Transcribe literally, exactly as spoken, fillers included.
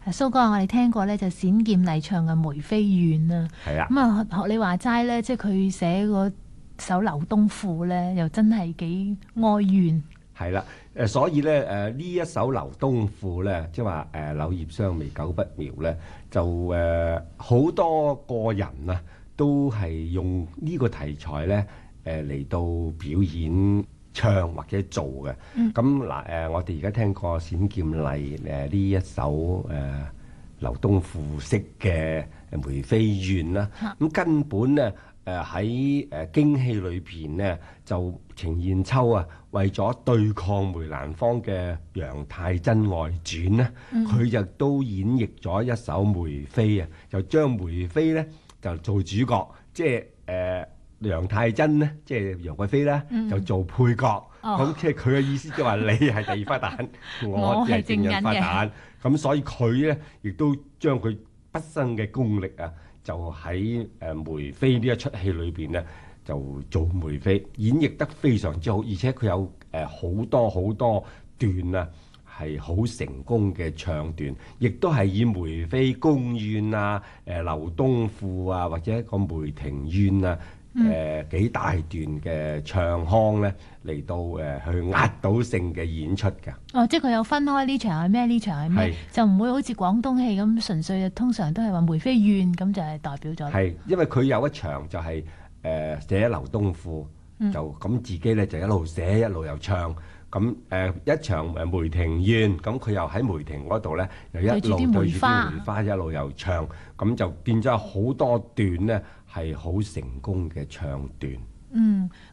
蘇哥，我哋聽過咧就冼劍麗唱嘅《梅妃怨》啊。 係啊。 咁啊，學你話齋咧，即係佢寫嗰首《劉東賦》咧，又真係幾哀怨。 係啦，誒所以咧誒呢一首《劉東賦》咧，即係話誒柳葉雙眉久不描咧，就誒好、呃、多個人啊，都係用呢個題材咧誒嚟到表演唱或者做嘅。咁嗱誒，我哋而家聽過冼劍麗誒呢一首誒、呃、劉東賦式嘅《梅妃怨》啦，咁根本咧。誒喺誒京戲裏邊呢，就程硯秋啊，為咗對抗梅蘭芳嘅《楊太真外傳》呢，佢、嗯、就都演繹咗一首梅妃啊，就將梅妃呢就做主角，即係誒楊太真呢，即係楊貴妃啦，就做配角。咁、嗯、即係佢嘅意思，即係話你係第二花旦，我係正人花旦。咁所以佢呢，亦都將佢畢生嘅功力啊，就喺誒梅妃呢一出戲裏邊咧，就做梅妃，演繹得非常之好，而且佢有誒好多好多段啊，係好成功嘅唱段，亦都係以梅妃宮怨啊、誒劉東賦啊，或者一個梅亭怨啊。誒、嗯呃、幾大段嘅唱腔咧，嚟到誒、呃、去壓倒性嘅演出㗎。 哦，即係佢有分開呢場係咩？呢場係咩？就唔會好似廣東戲咁純粹，通常都係話梅妃怨咁就係代表咗。係， 因為佢有一場就係、是、誒、呃、寫劉東賦，嗯、就咁自己咧就一路寫一路又唱。咁誒、呃、一場誒梅亭怨，咁佢又喺梅亭嗰度咧，又一路對住啲梅花一路又唱，咁就變咗好多段咧係好成功嘅唱段。 嗯。